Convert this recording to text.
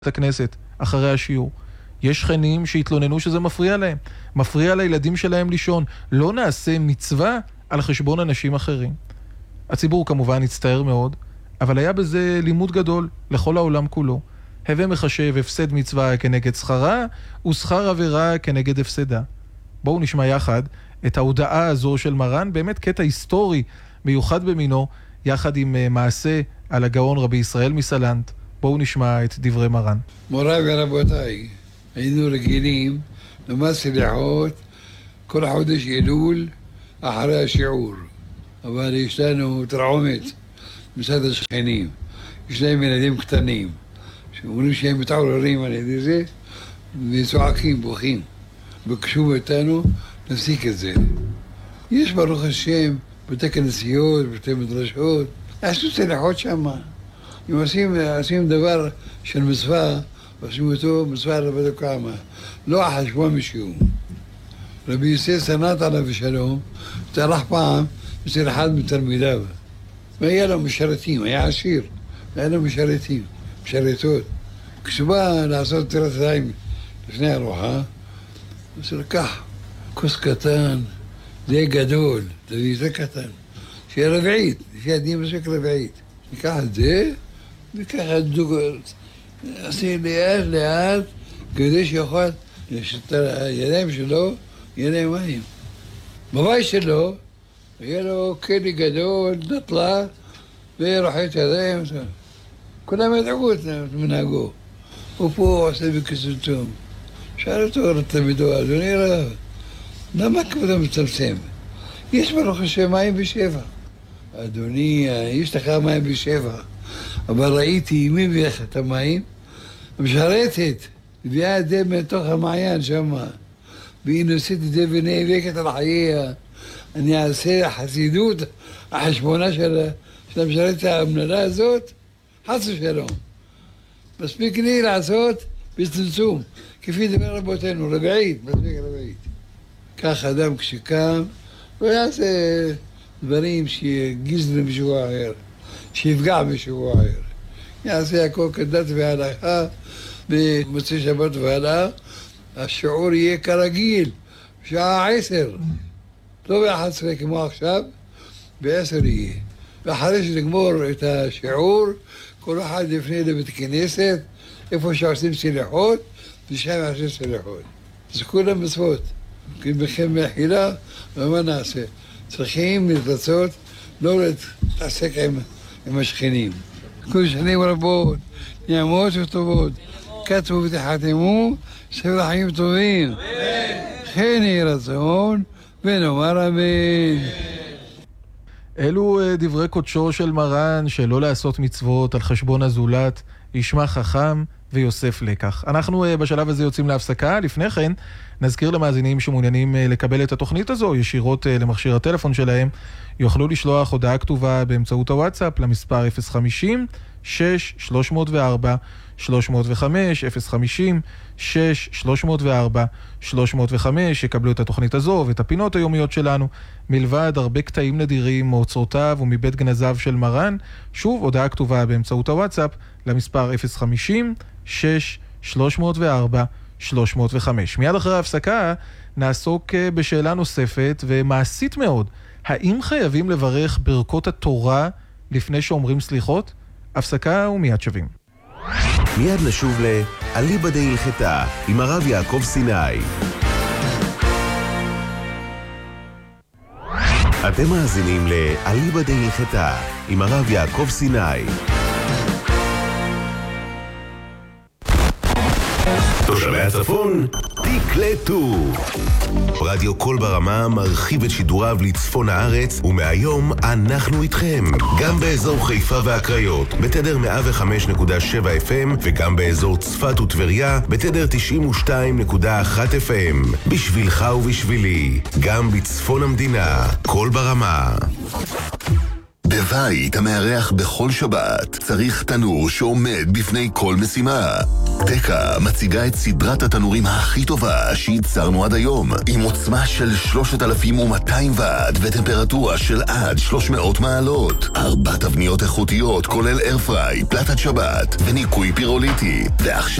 הכנסת אחרי השיעור. יש שכנים שהתלוננו שזה מפריע להם, מפריע לילדים שלהם לישון. לא נעשה מצווה על חשבון אנשים אחרים. הציבור כמובן הצטער מאוד, אבל היה בזה לימוד גדול לכל העולם כולו. הווה מחשב הפסד מצווה כנגד שכרה, ושכר עבירה כנגד הפסדה. בואו נשמע יחד את ההודעה הזו של מרן, באמת קטע היסטורי מיוחד במינו, יחד עם מעשה על הגאון רבי ישראל מסלנט. בואו נשמע את דברי מרן. מוריי ורבותיי, היינו רגילים לומר סליחות כל חודש אלול אחרי השיעור. אבל יש לנו תרעומת מצד השכנים. יש להם ילדים קטנים, שאומרים שהם מתעוררים על ידי זה, וצועקים, בוכים. בקשו מאיתנו, נפסיק את זה. יש ברוך השם, בתי כנסיות, בתי מדרשות, עשו סליחות שמה. אם עושים דבר של מצווה, עושים אותו מצווה לבדו כמה. לא החשבון משהו. רבי ישראל סנט עליו ושלום, תלך פעם אצל אחד מתלמידיו. והיה לו משרתים, היה עשיר. היה לו משרתים, משרתות. כשבא לעשות תירת מים לפני ארוחה, אז לקח כוס קטן, זה גדול, זה קטן. שיהיה רביעית, לפי הדין מספיק רביעית. ניקח את זה, וככה דוגות. עושה לאט, כדי שיוכל, הידיים שלו, ידיים מים. בבית שלו, היה לו כלי גדול, דתלה, ורוחת ידיים. כולם ידעו את מנהגו. ופה הוא עושה בקסוטום. שאל אותו לתלמידו, אדוני רב, למה כבודו מצמצם? יש ברוך השם מים בשבע. אדוני, יש לך מים בשבע. אבל ראיתי מי מביא לך את המים, המשרתת, מביאה את זה מתוך המעיין שם, והיא נושאת את זה ונאבקת על חייה. אני אעשה חסידות, החשבונה של המשרתת המנהלה הזאת, חס ושלום. מספיק לי לעשות בצמצום, כפי דבר רבותינו, רביעית, מספיק רביעית. כך אדם כשקם, לא יעשה דברים שיגיז למישהו אחר, שיפגע מישהו אחר. יעשה הכל כדת והלכה, במוצאי שבת והלאה, השיעור יהיה כרגיל, בשעה 10, לא ב-11 כמו עכשיו, ב-10 יהיה. ואחרי שנגמור את השיעור, כל אחד יפנה לבית כנסת, איפה שעושים סליחות, ושם יעשה סליחות. זה כולם מצוות. כי בכם מאכילה, ומה נעשה? צריכים להתרצות, לא להתעסק עם השכנים. כל שנים רבות, נעמות וטובות, כתבו ותחתמו, ספר חיים טובים. כן יהי רצון, ונאמר אמן. אלו דברי קודשו של מרן, שלא לעשות מצוות על חשבון הזולת, ישמע חכם ויוסף לקח. אנחנו בשלב הזה יוצאים להפסקה. לפני כן נזכיר למאזינים שמעוניינים לקבל את התוכנית הזו ישירות למכשיר הטלפון שלהם, יוכלו לשלוח הודעה כתובה באמצעות הוואטסאפ למספר 050-6-304-305, 050-6-304-305, יקבלו את התוכנית הזו ואת הפינות היומיות שלנו, מלבד הרבה קטעים נדירים מאוצרותיו ומבית גנזיו של מרן. שוב, הודעה כתובה באמצעות הוואטסאפ למספר 050-6-304-305. מיד אחרי ההפסקה נעסוק בשאלה נוספת ומעשית מאוד. האם חייבים לברך ברכות התורה לפני שאומרים סליחות? הפסקה ומיד שווים. מיד נשוב לאליבא דהלכתה עם הרב יעקב סיני. אתם מאזינים לאליבא דהלכתה עם הרב יעקב סיני. תושבי הצפון, תקלטו. רדיו קול ברמה מרחיב את שידוריו לצפון הארץ, ומהיום אנחנו איתכם. גם באזור חיפה והקריות, בתדר 105.7 FM, וגם באזור צפת וטבריה, בתדר 92.1 FM. בשבילך ובשבילי, גם בצפון המדינה, קול ברמה. בבית המארח בכל שבת צריך תנור שעומד בפני כל משימה. תקה מציגה את סדרת התנורים הכי טובה שייצרנו עד היום, עם עוצמה של 3200 ואט וטמפרטורה של עד 300 מעלות. 4 תבניות איכותיות כולל איירפריי, פלטת שבת וניקוי פירוליטי. ועכשיו